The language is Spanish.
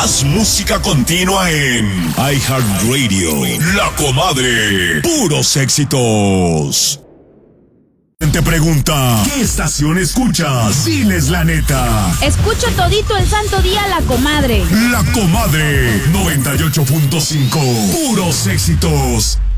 Más música continua en iHeartRadio. La Comadre. Puros éxitos. Te pregunta, ¿qué estación escuchas? Diles la neta. Escucho todito el santo día La Comadre. La Comadre 98.5. Puros éxitos.